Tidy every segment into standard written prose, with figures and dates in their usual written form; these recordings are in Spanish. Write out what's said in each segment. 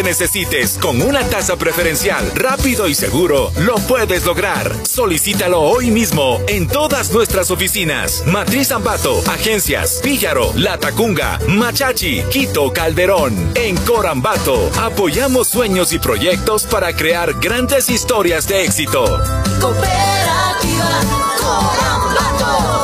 necesites con una tasa preferencial, rápido y seguro, lo puedes lograr. Solicítalo hoy mismo en todas nuestras oficinas. Matriz Ambato, Agencias, Píllaro, Latacunga, Machachi, Quito, Calderón. En Corambato, apoyamos sueños y proyectos para crear grandes historias de éxito. Cooperativa Corambato.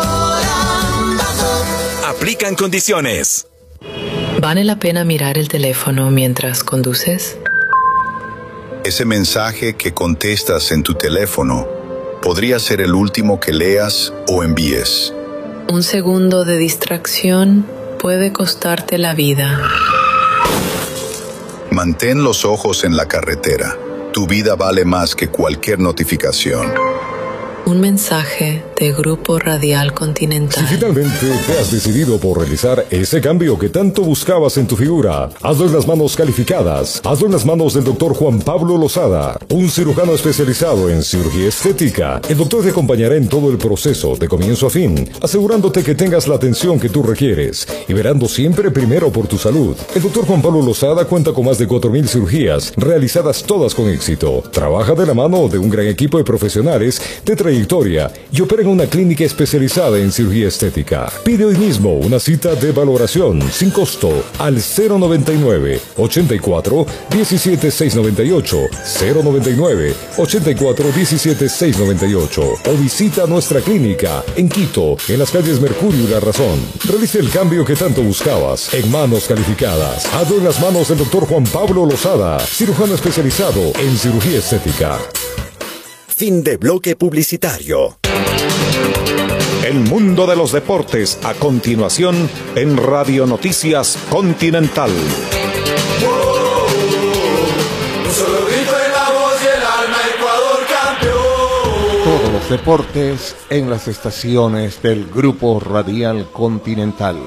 Aplican condiciones. ¿Vale la pena mirar el teléfono mientras conduces? Ese mensaje que contestas en tu teléfono podría ser el último que leas o envíes. Un segundo de distracción puede costarte la vida. Mantén los ojos en la carretera. Tu vida vale más que cualquier notificación. Un mensaje de Grupo Radial Continental. Si finalmente te has decidido por realizar ese cambio que tanto buscabas en tu figura, hazlo en las manos calificadas. Hazlo en las manos del Dr. Juan Pablo Lozada, un cirujano especializado en cirugía estética. El doctor te acompañará en todo el proceso, de comienzo a fin, asegurándote que tengas la atención que tú requieres y verando siempre primero por tu salud. El Dr. Juan Pablo Lozada cuenta con más de 4,000 cirugías, realizadas todas con éxito. Trabaja de la mano de un gran equipo de profesionales de trayectoria y opera en una clínica especializada en cirugía estética. Pide hoy mismo una cita de valoración sin costo al 099 84 17 698 099 84 17 698 o visita nuestra clínica en Quito, en las calles Mercurio y La Razón. Realice el cambio que tanto buscabas en manos calificadas. Hazlo en las manos del Dr. Juan Pablo Lozada, cirujano especializado en cirugía estética. Fin de bloque publicitario. El mundo de los deportes a continuación en Radio Noticias Continental. Todos los deportes en las estaciones del Grupo Radial Continental.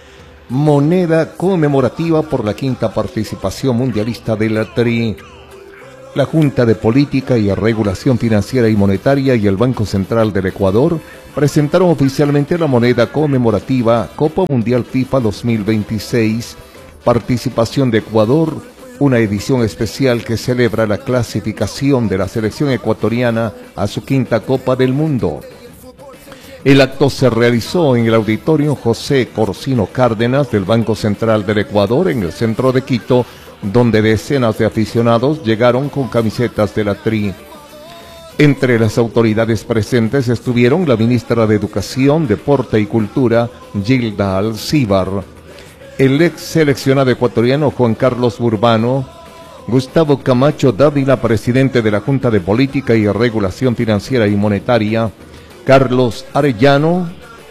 Moneda conmemorativa por la 5ª participación mundialista de la TRI. La Junta de Política y Regulación Financiera y Monetaria y el Banco Central del Ecuador presentaron oficialmente la moneda conmemorativa Copa Mundial FIFA 2026, participación de Ecuador, una edición especial que celebra la clasificación de la selección ecuatoriana a su 5ª Copa del Mundo. El acto se realizó en el Auditorio José Corsino Cárdenas del Banco Central del Ecuador en el centro de Quito, donde decenas de aficionados llegaron con camisetas de la TRI. Entre las autoridades presentes estuvieron la ministra de Educación, Deporte y Cultura, Gilda Alcíbar, el ex seleccionado ecuatoriano Juan Carlos Burbano, Gustavo Camacho Dávila, presidente de la Junta de Política y Regulación Financiera y Monetaria, Carlos Arellano.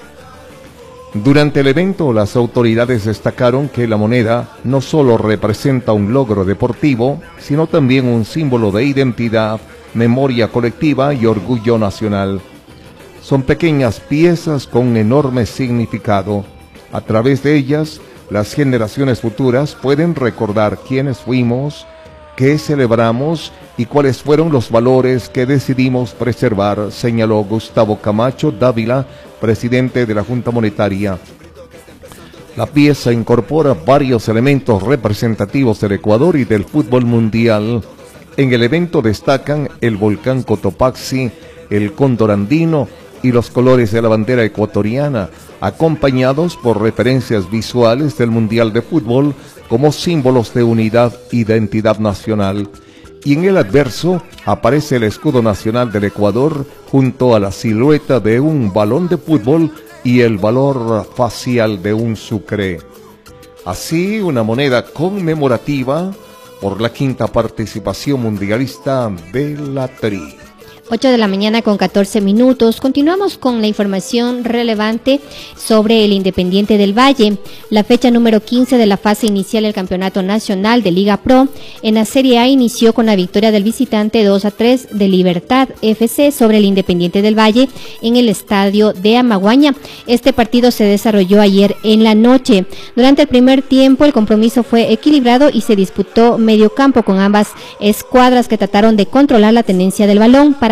Durante el evento, las autoridades destacaron que la moneda no solo representa un logro deportivo, sino también un símbolo de identidad, memoria colectiva y orgullo nacional. Son pequeñas piezas con enorme significado. A través de ellas, las generaciones futuras pueden recordar quiénes fuimos, qué celebramos y cuáles fueron los valores que decidimos preservar, señaló Gustavo Camacho Dávila, presidente de la Junta Monetaria. La pieza incorpora varios elementos representativos del Ecuador y del fútbol mundial. En el evento destacan el volcán Cotopaxi, el cóndor andino y los colores de la bandera ecuatoriana, acompañados por referencias visuales del Mundial de Fútbol como símbolos de unidad e identidad nacional. Y en el adverso aparece el escudo nacional del Ecuador junto a la silueta de un balón de fútbol y el valor facial de un sucre. Así, una moneda conmemorativa por la 5ª participación mundialista de la TRI. 8 de la mañana con 14 minutos. Continuamos con la información relevante sobre el Independiente del Valle. La fecha número 15 de la fase inicial del Campeonato Nacional de Liga Pro en la Serie A inició con la victoria del visitante 2-3 de Libertad FC sobre el Independiente del Valle en el estadio de Amaguaña. Este partido se desarrolló ayer en la noche. Durante el primer tiempo el compromiso fue equilibrado y se disputó medio campo con ambas escuadras que trataron de controlar la tenencia del balón para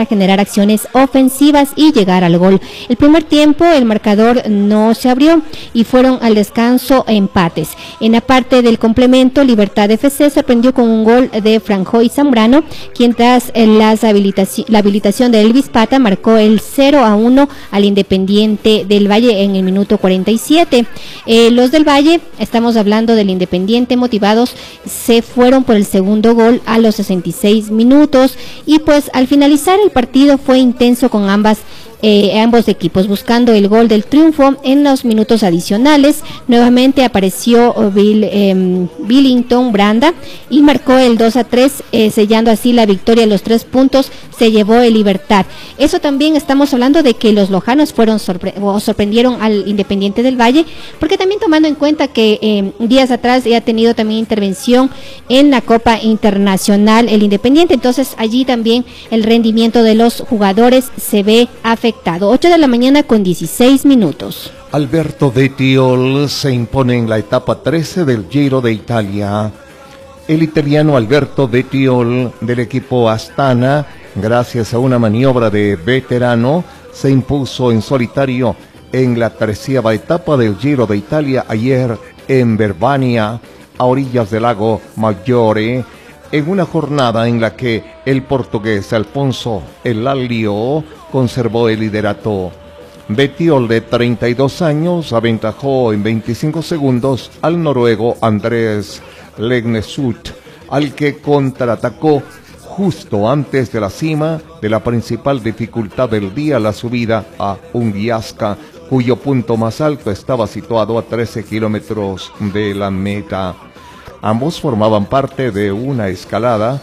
para generar acciones ofensivas y llegar al gol. El primer tiempo el marcador no se abrió y fueron al descanso empates. En la parte del complemento, Libertad FC sorprendió con un gol de Franjoy Zambrano, quien tras la habilitación de Elvis Pata marcó el 0-1 al Independiente del Valle en el minuto 47. Los del Valle, estamos hablando del Independiente, motivados, se fueron por el segundo gol a los 66 minutos y pues al finalizar el partido fue intenso con ambos equipos buscando el gol del triunfo. En los minutos adicionales nuevamente apareció Billington Branda y marcó el 2-3, sellando así la victoria. Los 3 puntos se llevó el Libertad. Eso también estamos hablando de que los lojanos sorprendieron al Independiente del Valle, porque también tomando en cuenta que días atrás ya ha tenido también intervención en la Copa Internacional el Independiente, entonces allí también el rendimiento de los jugadores se ve afectado. 8 de la mañana con 16 minutos. Alberto Bettiol se impone en la etapa 13 del Giro de Italia. El italiano Alberto Bettiol del equipo Astana, gracias a una maniobra de veterano, se impuso en solitario en la 13ª etapa del Giro de Italia ayer en Verbania, a orillas del lago Maggiore, en una jornada en la que el portugués Alfonso Elalio conservó el liderato. Bettiol, de 32 años, aventajó en 25 segundos al noruego Andrés Legnesut, al que contraatacó justo antes de la cima de la principal dificultad del día, la subida a Ungiasca, cuyo punto más alto estaba situado a 13 kilómetros de la meta. Ambos formaban parte de una escapada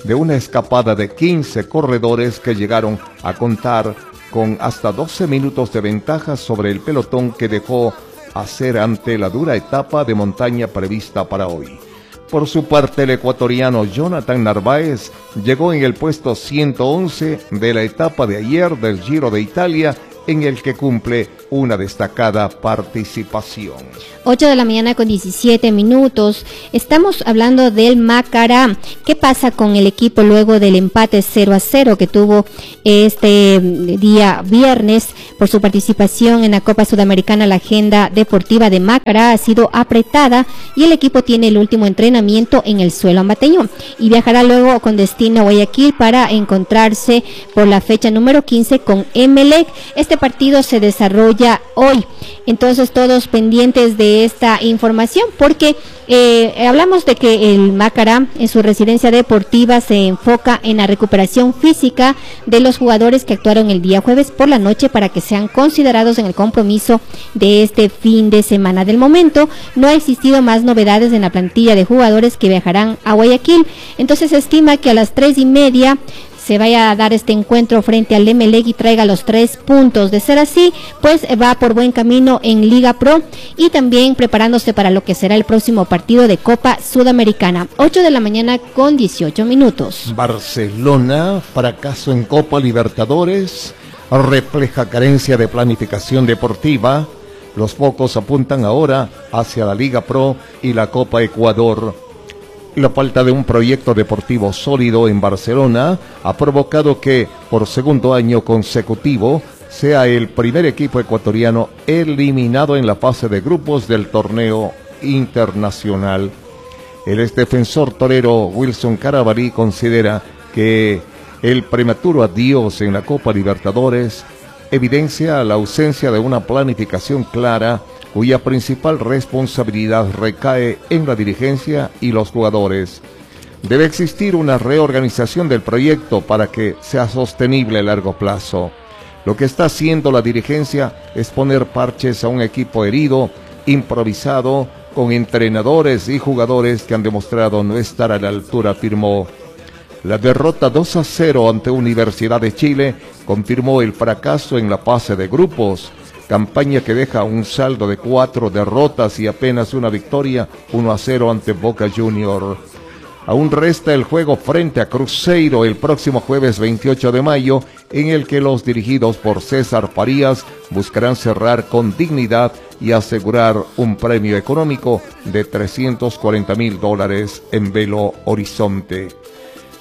de 15 corredores que llegaron a contar con hasta 12 minutos de ventaja sobre el pelotón que dejó hacer ante la dura etapa de montaña prevista para hoy. Por su parte, el ecuatoriano Jonathan Narváez llegó en el puesto 111 de la etapa de ayer del Giro de Italia, en el que cumple una destacada participación. 8 de la mañana con 17 minutos. Estamos hablando del Macará. ¿Qué pasa con el equipo luego del empate 0-0 que tuvo este día viernes por su participación en la Copa Sudamericana? La agenda deportiva de Macará ha sido apretada y el equipo tiene el último entrenamiento en el suelo ambateño y viajará luego con destino a Guayaquil para encontrarse por la fecha número 15 con Emelec. Este partido se desarrolla hoy, entonces todos pendientes de esta información, porque hablamos de que el Macará en su residencia deportiva se enfoca en la recuperación física de los jugadores que actuaron el día jueves por la noche para que sean considerados en el compromiso de este fin de semana. Del momento no ha existido más novedades en la plantilla de jugadores que viajarán a Guayaquil, entonces se estima que a las 3:30 se vaya a dar este encuentro frente al Emelec y traiga los 3 puntos. De ser así, pues va por buen camino en Liga Pro y también preparándose para lo que será el próximo partido de Copa Sudamericana. 8 de la mañana con 18 minutos. Barcelona, fracaso en Copa Libertadores, refleja carencia de planificación deportiva. Los focos apuntan ahora hacia la Liga Pro y la Copa Ecuador. La falta de un proyecto deportivo sólido en Barcelona ha provocado que, por segundo año consecutivo, sea el primer equipo ecuatoriano eliminado en la fase de grupos del torneo internacional. El exdefensor torero Wilson Carabalí considera que el prematuro adiós en la Copa Libertadores evidencia la ausencia de una planificación clara, cuya principal responsabilidad recae en la dirigencia y los jugadores. Debe existir una reorganización del proyecto para que sea sostenible a largo plazo. Lo que está haciendo la dirigencia es poner parches a un equipo herido, improvisado, con entrenadores y jugadores que han demostrado no estar a la altura, afirmó. La derrota 2-0 ante Universidad de Chile confirmó el fracaso en la fase de grupos, campaña que deja un saldo de 4 derrotas y apenas una victoria, 1-0 ante Boca Junior. Aún resta el juego frente a Cruzeiro el próximo jueves 28 de mayo, en el que los dirigidos por César Farías buscarán cerrar con dignidad y asegurar un premio económico de $340,000 en Belo Horizonte.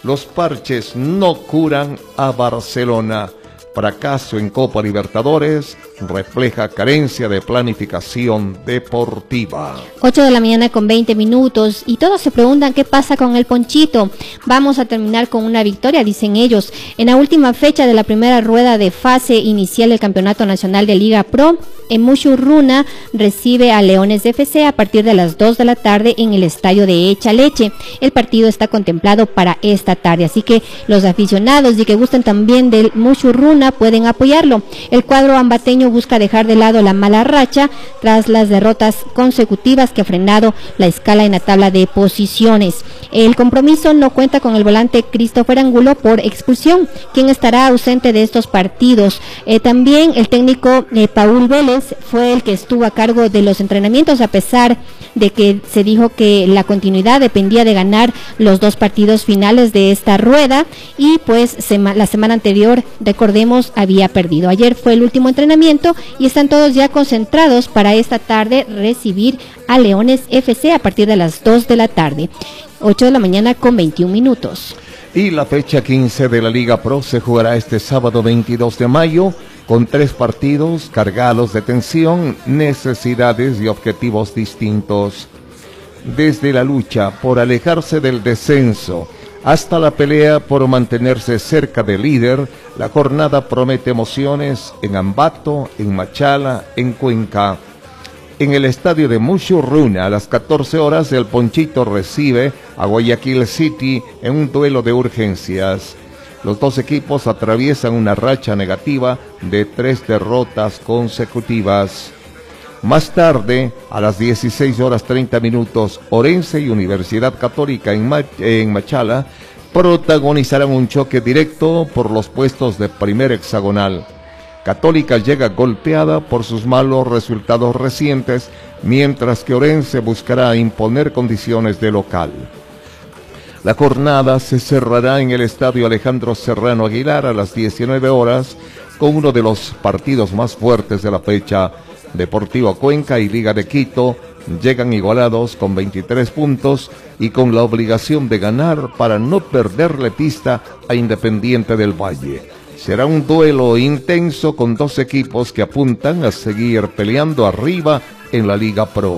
Los parches no curan a Barcelona. Fracaso en Copa Libertadores refleja carencia de planificación deportiva. 8 de la mañana con 20 minutos y todos se preguntan qué pasa con el Ponchito. Vamos a terminar con una victoria, dicen ellos. En la última fecha de la primera rueda de fase inicial del Campeonato Nacional de Liga Pro, Mushurruna recibe a Leones FC a partir de las 2 de la tarde en el estadio de Echaleche. El partido está contemplado para esta tarde, así que los aficionados y que gusten también del Mushurruna pueden apoyarlo. El cuadro ambateño busca dejar de lado la mala racha tras las derrotas consecutivas que ha frenado la escala en la tabla de posiciones. El compromiso no cuenta con el volante Christopher Angulo por expulsión, quien estará ausente de estos partidos. También el técnico Paul Vélez fue el que estuvo a cargo de los entrenamientos, a pesar de que se dijo que la continuidad dependía de ganar los 2 partidos finales de esta rueda y pues la semana anterior, recordemos, había perdido. Ayer fue el último entrenamiento y están todos ya concentrados para esta tarde recibir a Leones FC a partir de las 2 de la tarde. 8 de la mañana con 21 minutos. Y la fecha 15 de la Liga Pro se jugará este sábado 22 de mayo con 3 partidos cargados de tensión, necesidades y objetivos distintos. Desde la lucha por alejarse del descenso hasta la pelea por mantenerse cerca del líder, la jornada promete emociones en Ambato, en Machala, en Cuenca. En el estadio de Mushurruna, a las 14 horas, el Ponchito recibe a Guayaquil City en un duelo de urgencias. Los 2 equipos atraviesan una racha negativa de 3 derrotas consecutivas. Más tarde, a las 16 horas 30 minutos, Orense y Universidad Católica en Machala protagonizarán un choque directo por los puestos de primer hexagonal. Católica llega golpeada por sus malos resultados recientes, mientras que Orense buscará imponer condiciones de local. La jornada se cerrará en el estadio Alejandro Serrano Aguilar a las 19 horas con uno de los partidos más fuertes de la fecha. Deportivo Cuenca y Liga de Quito llegan igualados con 23 puntos y con la obligación de ganar para no perderle pista a Independiente del Valle. Será un duelo intenso con 2 equipos que apuntan a seguir peleando arriba en la Liga Pro.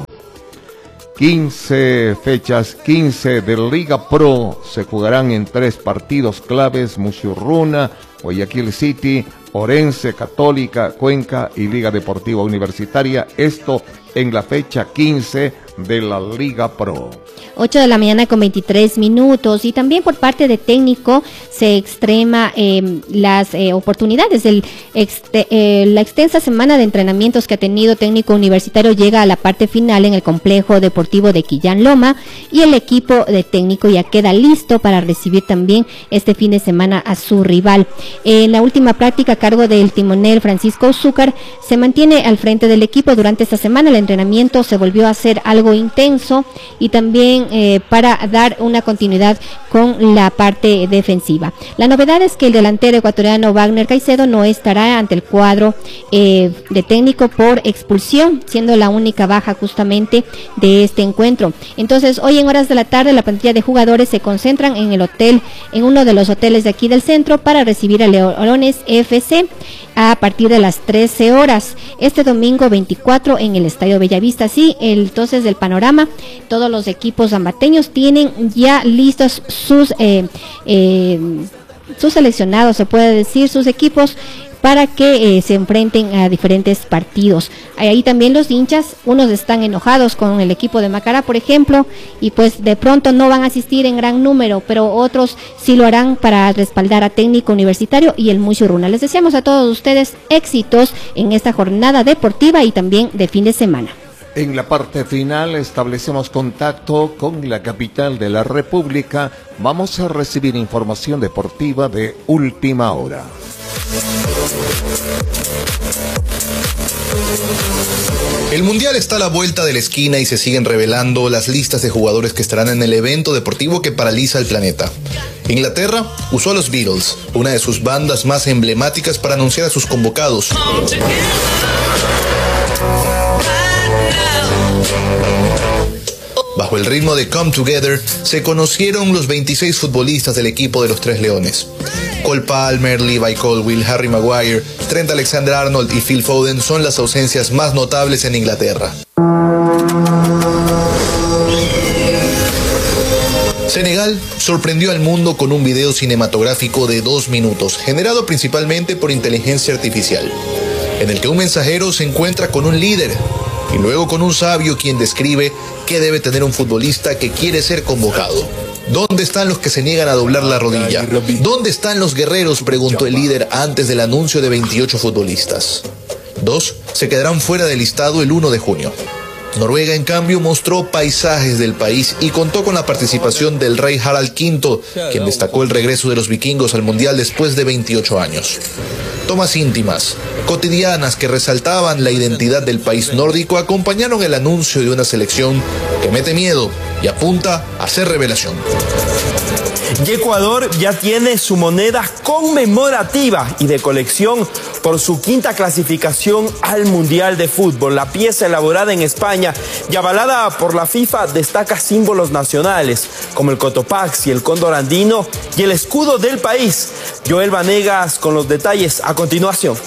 15 fechas, 15 de Liga Pro se jugarán en 3 partidos claves: Mushurruna, Guayaquil City, Orense, Católica, Cuenca y Liga Deportiva Universitaria. Esto en la fecha 15 de la Liga Pro. 8 de la mañana con 23 minutos y también por parte de técnico se extrema las oportunidades. La extensa semana de entrenamientos que ha tenido técnico universitario llega a la parte final en el complejo deportivo de Quillán Loma y el equipo de técnico ya queda listo para recibir también este fin de semana a su rival. En la última práctica a cargo del timonel Francisco Zúcar se mantiene al frente del equipo. Durante esta semana el entrenamiento se volvió a hacer algo intenso y también para dar una continuidad con la parte defensiva. La novedad es que el delantero ecuatoriano Wagner Caicedo no estará ante el cuadro de técnico por expulsión, siendo la única baja justamente de este encuentro. Entonces, hoy en horas de la tarde la plantilla de jugadores se concentran en el hotel, en uno de los hoteles de aquí del centro, para recibir a Leones FC a partir de las 13 horas, este domingo 24 en el Estadio Bellavista. Sí, entonces del panorama, todos los equipos ambateños tienen ya listos sus seleccionados, se puede decir, sus equipos para que se enfrenten a diferentes partidos. Ahí también los hinchas, unos están enojados con el equipo de Macará, por ejemplo, y pues de pronto no van a asistir en gran número, pero otros sí lo harán para respaldar a técnico universitario y el Mushurruna. Les deseamos a todos ustedes éxitos en esta jornada deportiva y también de fin de semana. En la parte final establecemos contacto con la capital de la República. Vamos a recibir información deportiva de última hora. El Mundial está a la vuelta de la esquina y se siguen revelando las listas de jugadores que estarán en el evento deportivo que paraliza el planeta. Inglaterra usó a los Beatles, una de sus bandas más emblemáticas, para anunciar a sus convocados. Bajo el ritmo de Come Together se conocieron los 26 futbolistas del equipo de los Tres Leones. Cole Palmer, Levi Colwill, Harry Maguire, Trent Alexander-Arnold y Phil Foden son las ausencias más notables en Inglaterra. Senegal sorprendió al mundo con un video cinematográfico de 2 minutos, generado principalmente por inteligencia artificial, en el que un mensajero se encuentra con un líder y luego con un sabio quien describe qué debe tener un futbolista que quiere ser convocado. ¿Dónde están los que se niegan a doblar la rodilla? ¿Dónde están los guerreros?, preguntó el líder antes del anuncio de 28 futbolistas. 2 se quedarán fuera del listado el 1 de junio. Noruega, en cambio, mostró paisajes del país y contó con la participación del rey Harald V, quien destacó el regreso de los vikingos al mundial después de 28 años. Tomas íntimas, cotidianas que resaltaban la identidad del país nórdico acompañaron el anuncio de una selección que mete miedo y apunta a ser revelación. Y Ecuador ya tiene su moneda conmemorativa y de colección por su 5ª clasificación al Mundial de Fútbol. La pieza elaborada en España y avalada por la FIFA destaca símbolos nacionales como el Cotopaxi, el cóndor andino y el escudo del país. Joel Vanegas con los detalles a continuación.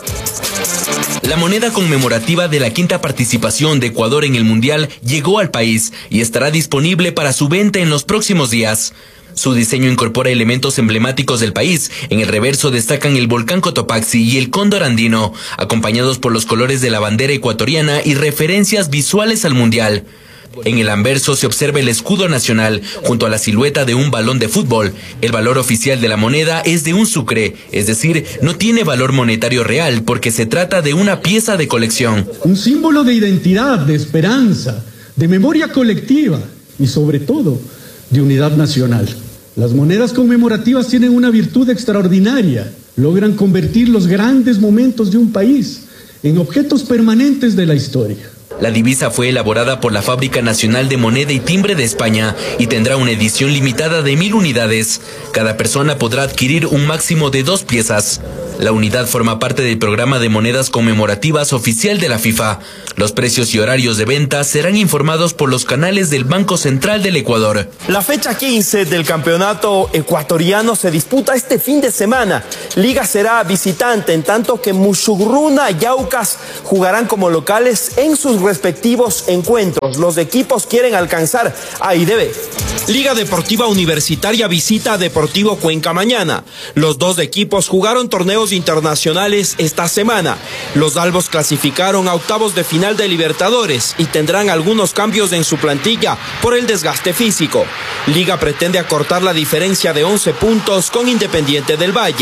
La moneda conmemorativa de la 5ª participación de Ecuador en el Mundial llegó al país y estará disponible para su venta en los próximos días. Su diseño incorpora elementos emblemáticos del país. En el reverso destacan el volcán Cotopaxi y el cóndor andino, acompañados por los colores de la bandera ecuatoriana y referencias visuales al Mundial. En el anverso se observa el escudo nacional junto a la silueta de un balón de fútbol. El valor oficial de la moneda es de 1 sucre, es decir, no tiene valor monetario real porque se trata de una pieza de colección. Un símbolo de identidad, de esperanza, de memoria colectiva y sobre todo de unidad nacional. Las monedas conmemorativas tienen una virtud extraordinaria. Logran convertir los grandes momentos de un país en objetos permanentes de la historia. La divisa fue elaborada por la Fábrica Nacional de Moneda y Timbre de España y tendrá una edición limitada de 1000 unidades. Cada persona podrá adquirir un máximo de 2 piezas. La unidad forma parte del programa de monedas conmemorativas oficial de la FIFA. Los precios y horarios de venta serán informados por los canales del Banco Central del Ecuador. La fecha 15 del campeonato ecuatoriano se disputa este fin de semana. Liga será visitante, en tanto que Musugruna y Aucas jugarán como locales en sus respectivos encuentros. Los equipos quieren alcanzar A y B. Liga Deportiva Universitaria visita a Deportivo Cuenca mañana. Los 2 equipos jugaron torneos internacionales esta semana. Los albos clasificaron a octavos de final de Libertadores y tendrán algunos cambios en su plantilla por el desgaste físico. Liga pretende acortar la diferencia de 11 puntos con Independiente del Valle.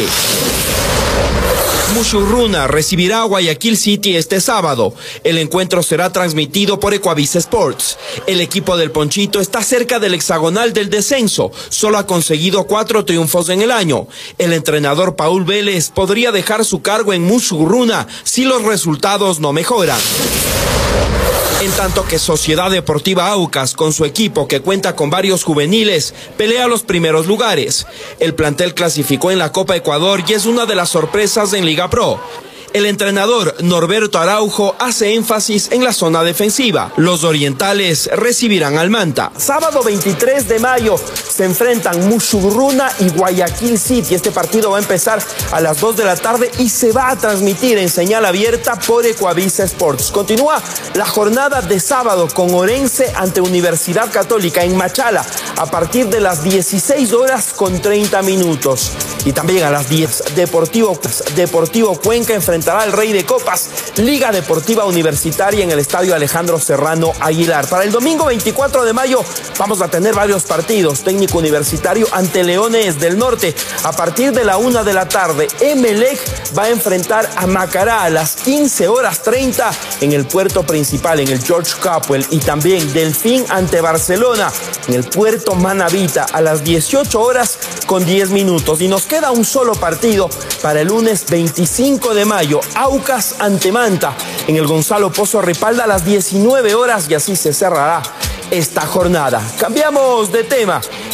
Musurruna recibirá a Guayaquil City este sábado. El encuentro será transmitido por Ecuavisa Sports. El equipo del Ponchito está cerca del hexagonal del descenso. Solo ha conseguido 4 triunfos en el año. El entrenador Paul Vélez podría dejar su cargo en Musurruna si los resultados no mejoran. En tanto que Sociedad Deportiva Aucas, con su equipo que cuenta con varios juveniles, pelea los primeros lugares. El plantel clasificó en la Copa Ecuador y es una de las sorpresas en Liga Pro. El entrenador Norberto Araujo hace énfasis en la zona defensiva. Los orientales recibirán al Manta. Sábado 23 de mayo se enfrentan Musurruna y Guayaquil City. Este partido va a empezar a las 2 de la tarde y se va a transmitir en señal abierta por Ecuavisa Sports. Continúa la jornada de sábado con Orense ante Universidad Católica en Machala a partir de las 16 horas con 30 minutos. Y también a las 10, Deportivo Cuenca enfrentará al Rey de Copas, Liga Deportiva Universitaria en el Estadio Alejandro Serrano Aguilar. Para el domingo 24 de mayo vamos a tener varios partidos. Técnico Universitario ante Leones del Norte a partir de la 1 de la tarde. Emelec va a enfrentar a Macará a las 15:30 en el puerto principal, en el George Capwell, y también Delfín ante Barcelona en el puerto Manavita a las 18:10. Y nos queda un solo partido para el lunes 25 de mayo. Aucas ante Manta en el Gonzalo Pozo Ripalda a las 19 horas y así se cerrará esta jornada. Cambiamos de tema.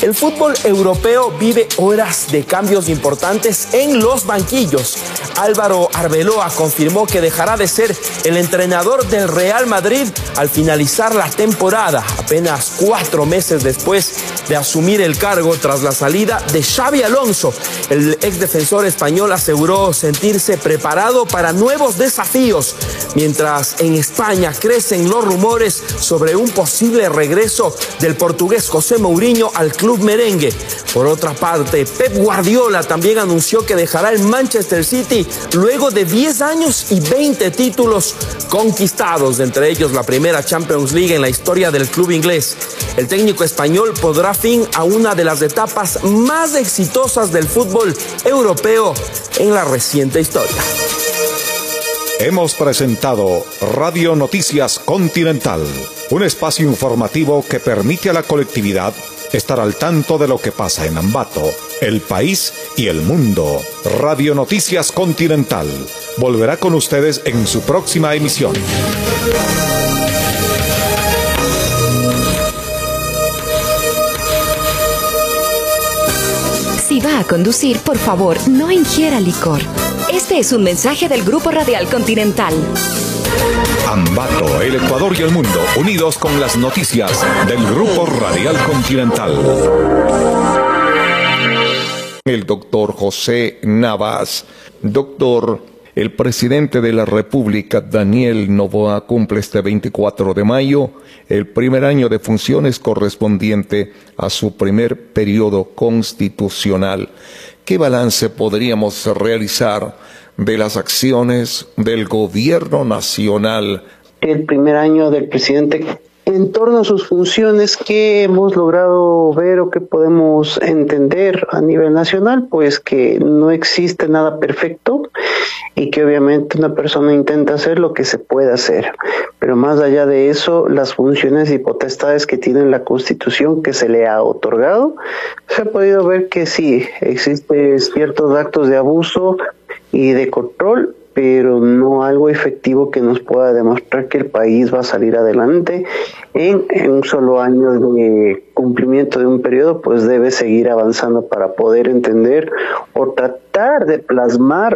El fútbol europeo vive horas de cambios importantes en los banquillos. Álvaro Arbeloa confirmó que dejará de ser el entrenador del Real Madrid al finalizar la temporada, apenas 4 meses después de asumir el cargo tras la salida de Xabi Alonso. El exdefensor español aseguró sentirse preparado para nuevos desafíos, mientras en España crecen los rumores sobre un posible regreso del portugués José Mourinho al club merengue. Por otra parte, Pep Guardiola también anunció que dejará el Manchester City luego de 10 años y 20 títulos conquistados, entre ellos la primera Champions League en la historia del club inglés. El técnico español pondrá fin a una de las etapas más exitosas del fútbol europeo en la reciente historia. Hemos presentado Radio Noticias Continental, un espacio informativo que permite a la colectividad estar al tanto de lo que pasa en Ambato, el país y el mundo. Radio Noticias Continental volverá con ustedes en su próxima emisión. Si va a conducir, por favor, no ingiera licor. Este es un mensaje del Grupo Radial Continental. Ambato, el Ecuador y el mundo, unidos con las noticias del Grupo Radial Continental. El doctor José Navas. Doctor, el presidente de la República, Daniel Noboa, cumple este 24 de mayo el primer año de funciones correspondiente a su primer periodo constitucional. ¿Qué balance podríamos realizar de las acciones del gobierno nacional? El primer año del presidente, en torno a sus funciones, ¿qué hemos logrado ver o qué podemos entender a nivel nacional? Pues que no existe nada perfecto y que obviamente una persona intenta hacer lo que se puede hacer. Pero más allá de eso, las funciones y potestades que tiene la Constitución que se le ha otorgado, se ha podido ver que sí, existen ciertos actos de abuso y de control, pero no algo efectivo que nos pueda demostrar que el país va a salir adelante en un solo año de cumplimiento de un periodo. Pues debe seguir avanzando para poder entender o tratar de plasmar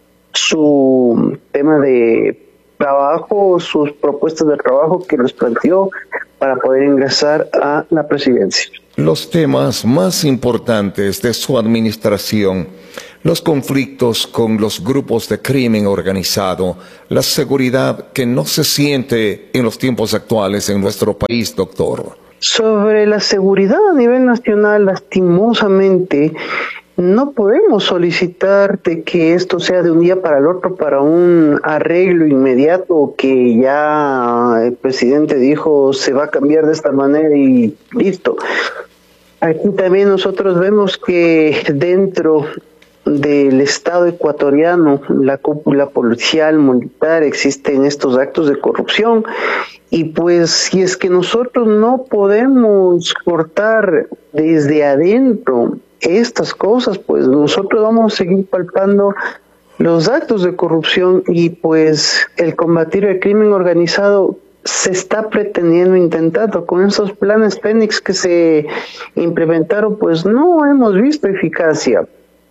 su tema de trabajo, sus propuestas de trabajo que nos planteó para poder ingresar a la presidencia. Los temas más importantes de su administración: los conflictos con los grupos de crimen organizado, la seguridad que no se siente en los tiempos actuales en nuestro país, doctor. Sobre la seguridad a nivel nacional, lastimosamente, no podemos solicitar de que esto sea de un día para el otro para un arreglo inmediato, que ya el presidente dijo se va a cambiar de esta manera y listo. Aquí también nosotros vemos que dentro del Estado ecuatoriano, la cúpula policial, militar, existen estos actos de corrupción, y pues si es que nosotros no podemos cortar desde adentro estas cosas, pues nosotros vamos a seguir palpando los actos de corrupción, y pues el combatir el crimen organizado se está pretendiendo, intentando con esos planes Fénix que se implementaron, pues no hemos visto eficacia.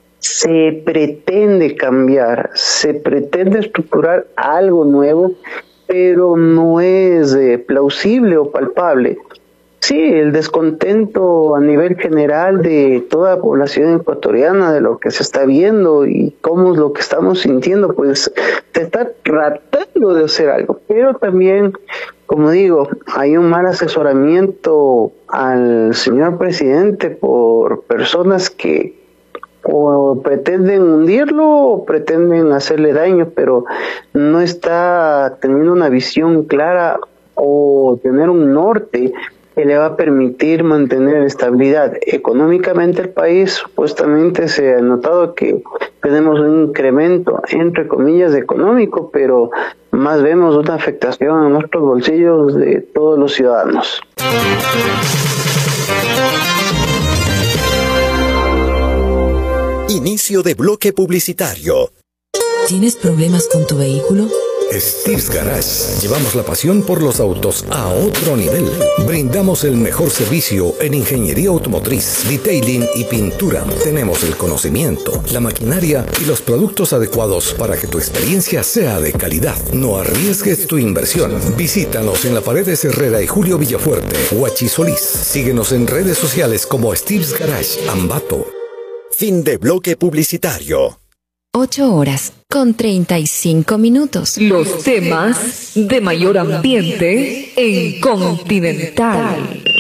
Se pretende cambiar, se pretende estructurar algo nuevo, pero no es plausible o palpable. Sí, el descontento a nivel general de toda la población ecuatoriana de lo que se está viendo y cómo es lo que estamos sintiendo, pues se está tratando de hacer algo, pero también, como digo, hay un mal asesoramiento al señor presidente por personas que o pretenden hundirlo o pretenden hacerle daño, pero no está teniendo una visión clara o tener un norte que le va a permitir mantener estabilidad. Económicamente el país, supuestamente se ha notado que tenemos un incremento, entre comillas, económico, pero más vemos una afectación a nuestros bolsillos de todos los ciudadanos. Inicio de bloque publicitario. ¿Tienes problemas con tu vehículo? Steve's Garage. Llevamos la pasión por los autos a otro nivel. Brindamos el mejor servicio en ingeniería automotriz, detailing y pintura. Tenemos el conocimiento, la maquinaria y los productos adecuados para que tu experiencia sea de calidad. No arriesgues tu inversión. Visítanos en la Paredes Herrera y Julio Villafuerte, Huachi Solís. Síguenos en redes sociales como Steve's Garage Ambato. Fin de bloque publicitario. 8:35. Los temas de mayor ambiente en Continental.